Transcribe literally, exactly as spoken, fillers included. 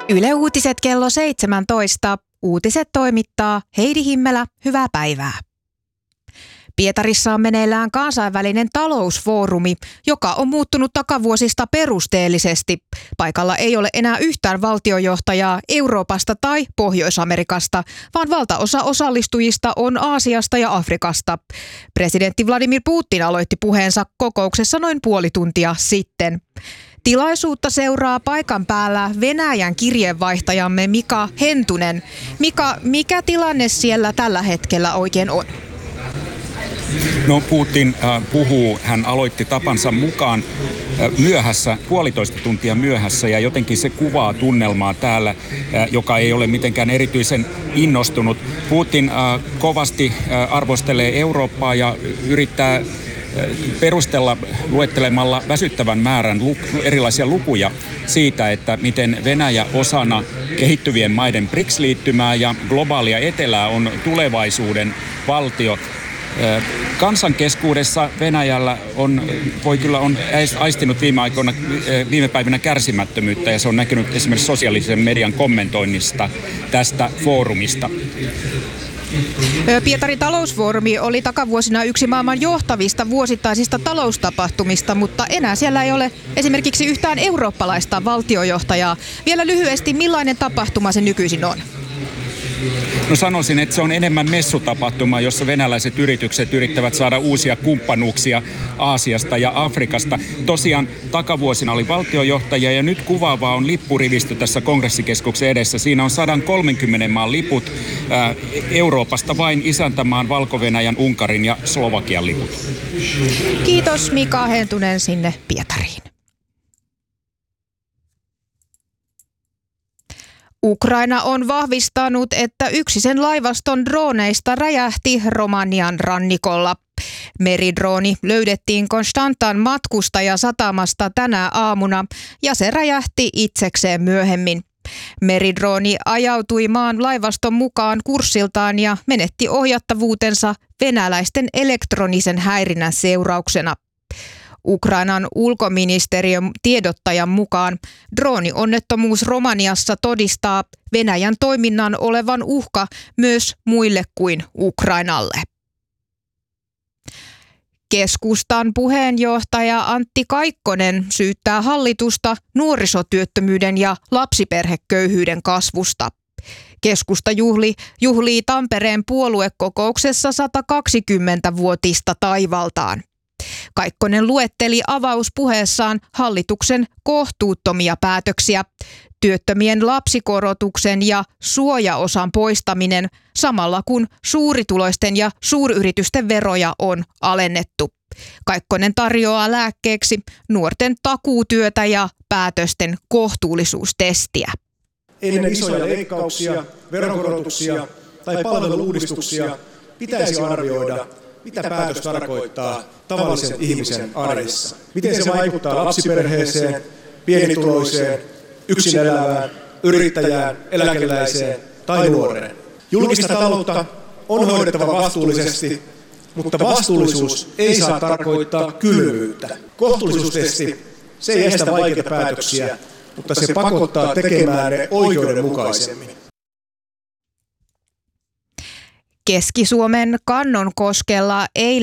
Yle Uutiset kello seitsemäntoista. Uutiset toimittaa Heidi Himmelä. Hyvää päivää. Pietarissa on meneillään kansainvälinen talousfoorumi, joka on muuttunut takavuosista perusteellisesti. Paikalla ei ole enää yhtään valtiojohtajaa Euroopasta tai Pohjois-Amerikasta, vaan valtaosa osallistujista on Aasiasta ja Afrikasta. Presidentti Vladimir Putin aloitti puheensa kokouksessa noin puoli tuntia sitten. Tilaisuutta seuraa paikan päällä Venäjän kirjeenvaihtajamme Mika Hentunen. Mika, mikä tilanne siellä tällä hetkellä oikein on? No Putin äh, puhuu, hän aloitti tapansa mukaan äh, myöhässä, puolitoista tuntia myöhässä ja jotenkin se kuvaa tunnelmaa täällä, äh, joka ei ole mitenkään erityisen innostunut. Putin äh, kovasti äh, arvostelee Eurooppaa ja yrittää äh, perustella luettelemalla väsyttävän määrän lu- erilaisia lukuja siitä, että miten Venäjä osana kehittyvien maiden B R I C S-liittymää ja globaalia etelää on tulevaisuuden valtio. Kansan keskuudessa Venäjällä on, voi kyllä on aistinut viime aikoina, viime päivinä kärsimättömyyttä ja se on näkynyt esimerkiksi sosiaalisen median kommentoinnista tästä foorumista. Pietarin talousfoorumi oli takavuosina yksi maailman johtavista vuosittaisista taloustapahtumista, mutta enää siellä ei ole esimerkiksi yhtään eurooppalaista valtiojohtajaa. Vielä lyhyesti, millainen tapahtuma se nykyisin on? No sanoisin, että se on enemmän messutapahtuma, jossa venäläiset yritykset yrittävät saada uusia kumppanuuksia Aasiasta ja Afrikasta. Tosiaan takavuosina oli valtiojohtajia ja nyt kuvaavaa on lippurivistö tässä kongressikeskuksen edessä. Siinä on sata kolmekymmentä maan liput, ää, Euroopasta vain isäntämaan Valko-Venäjän, Unkarin ja Slovakian liput. Kiitos Mika Hentunen sinne Pietariin. Ukraina on vahvistanut, että yksi sen laivaston droneista räjähti Romanian rannikolla. Meridrooni löydettiin Konstantan matkustajasatamasta tänä aamuna ja se räjähti itsekseen myöhemmin. Meridrooni ajautui maan laivaston mukaan kurssiltaan ja menetti ohjattavuutensa venäläisten elektronisen häirinnän seurauksena. Ukrainan ulkoministeriön tiedottajan mukaan droonionnettomuus Romaniassa todistaa Venäjän toiminnan olevan uhka myös muille kuin Ukrainalle. Keskustan puheenjohtaja Antti Kaikkonen syyttää hallitusta nuorisotyöttömyyden ja lapsiperheköyhyyden kasvusta. Keskusta juhli, juhlii Tampereen puoluekokouksessa sata kaksikymmentävuotista taivaltaan. Kaikkonen luetteli avauspuheessaan hallituksen kohtuuttomia päätöksiä, työttömien lapsikorotuksen ja suojaosan poistaminen, samalla kun suurituloisten ja suuryritysten veroja on alennettu. Kaikkonen tarjoaa lääkkeeksi nuorten takuutyötä ja päätösten kohtuullisuustestiä. Ennen isoja leikkauksia, veronkorotuksia tai palvelu-uudistuksia pitäisi arvioida, mitä päätös tarkoittaa tavallisen ihmisen arjessa. Miten se vaikuttaa lapsiperheeseen, pienituloiseen, yksin elävään, yrittäjään, eläkeläiseen tai nuoreen. Julkista taloutta on hoidettava vastuullisesti, mutta vastuullisuus ei saa tarkoittaa kylmyyttä. Kohtuullisuustesti, se ei estä vaikeita päätöksiä, mutta se pakottaa tekemään ne oikeudenmukaisemmin. Keski-Suomen Kannonkoskella eilen